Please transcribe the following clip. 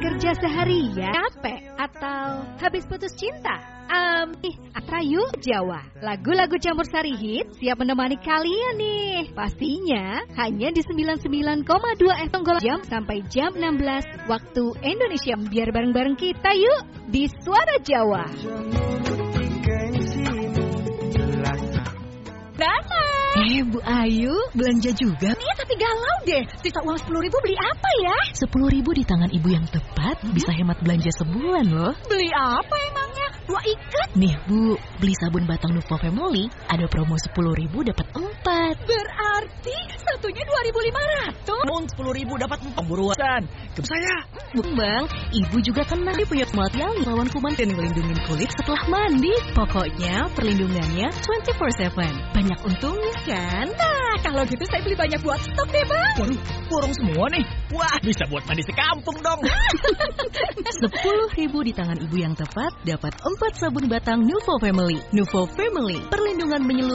kerja seharian, capek, atau habis putus cinta? Atrayu Jawa. Lagu-lagu campur sari hit siap menemani kalian nih. Pastinya hanya di 99,2 FM jam sampai jam 16 waktu Indonesia. Biar bareng-bareng kita yuk di Suara Jawa. Nana. Bu Ayu, belanja juga? Iya, tapi galau deh. Sisa uang 10.000 beli apa ya? 10.000 di tangan ibu yang tepat bisa hemat belanja sebulan loh. Beli apa emangnya? 2 ikat? Nih Bu, beli sabun batang Nuvo Family ada promo 10.000 dapat 4. Berarti satunya 2.500. Mau 10.000 dapat 4 buruan. Ke saya. Bang, ibu juga kena. Dia punya material lawan kuman dan melindungi kulit setelah mandi. Pokoknya perlindungannya 24/7. Banyak untungnya kan? Nah, kalau gitu saya beli banyak buat stok deh, Bang. Waduh, borong semua nih. Wah, bisa buat mandi sekampung dong. 10.000 di tangan ibu yang tepat dapat 4 sabun batang Nuvo Family. Nuvo Family, perlindungan menyeluruh.